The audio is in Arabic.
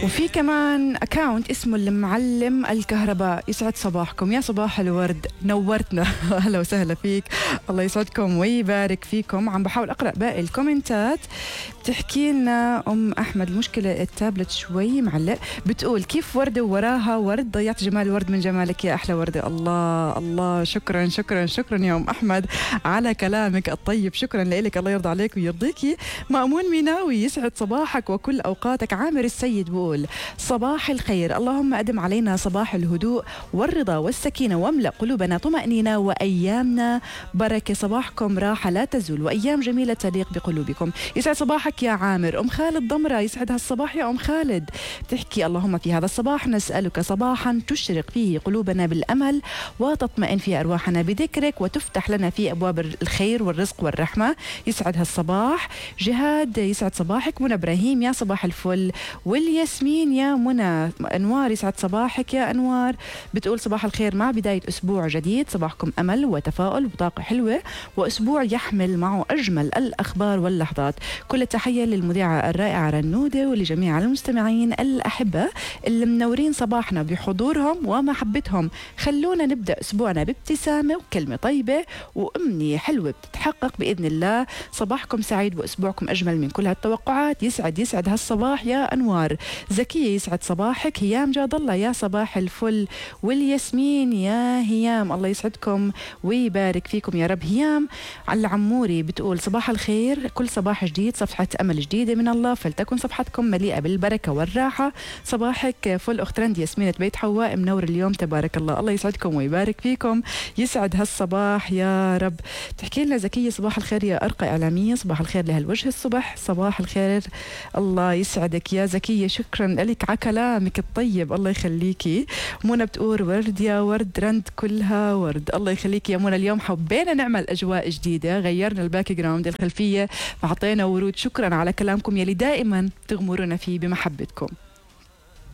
وفي كمان اكاونت اسمه المعلم الكهرباء. يسعد صباحكم، يا صباح الورد، نورتنا. اهلا وسهلا فيك، الله يسعدكم ويبارك فيكم. عم بحاول اقرا باقي الكومنتات. بتحكي لنا ام احمد المشكله التابلت شوي معلق، بتقول كيف ورده وراها ورد، ضيعت جمال الورد من جمالك يا احلى ورده. الله الله، شكرا شكرا شكرا يا ام احمد على كلامك الطيب، شكرا لك، الله يرضى عليك ويرضيكي. مأمون ميناوي، يسعد صباحك وكل اوقاتك. عامر السيد بقول صباح الخير، اللهم أدم علينا صباح الهدوء والرضا والسكينة، واملأ قلوبنا طمأنينة وأيامنا بركة. صباحكم راحة لا تزول وأيام جميلة تليق بقلوبكم. يسعد صباحك يا عامر. أم خالد ضمرة، يسعد هالصباح يا أم خالد. بتحكي اللهم في هذا الصباح نسألك صباحا تشرق فيه قلوبنا بالأمل وتطمئن فيه أرواحنا بذكرك وتفتح لنا فيه أبواب الخير والرزق والرحمة. يسعد هالصباح. جهاد، يسعد صباحك. منى إبراهيم، يا صباح الفل والياسمين يا منى. أنوار، يسعد صباحك يا أنوار. بتقول صباح الخير مع بداية أسبوع جديد، صباحكم أمل وتفاؤل وطاقة حلوة وأسبوع يحمل معه أجمل الأخبار واللحظات. كل التحية للمذيعة الرائعة رنودة ولجميع المستمعين الأحبة اللي منورين صباحنا بحضورهم ومحبتهم. خلونا نبدأ أسبوعنا بابتسامة وكلمة طيبة وأمنية حلوة بتتحقق بإذن الله. صباحكم سعيد وأسبوعكم أجمل من كل هالتوقعات. يسعد هالصباح يا أنوار. زكية، يسعد صباحك. هيام جاد الله، يا صباح الفل والياسمين يا هيام، الله يسعدكم ويبارك فيكم يا رب. هيام العموري بتقول صباح الخير، كل صباح جديد صفحة أمل جديدة من الله، فلتكن صفحتكم مليئة بالبركة والراحة. صباحك فل أخت رند ياسمينة بيت حواء، منور اليوم تبارك الله، الله يسعدكم ويبارك فيكم. يسعد هالصباح يا رب. تحكي لنا زكية صباح الخير يا أرقى إعلامية، صباح الخير لهالوجه الصبح، صباح الخير. الله يسعدك يا زكية، شكرا لك على كلامك الطيب، الله يخليكي. منى بتقول ورد يا ورد، رند كلها ورد، الله يخليكي يا منى. اليوم حبينا نعمل أجواء جديدة، غيرنا الباك جراوند الخلفية فحطينا ورود. شكرا على كلامكم يلي دائما تغمرنا فيه بمحبتكم.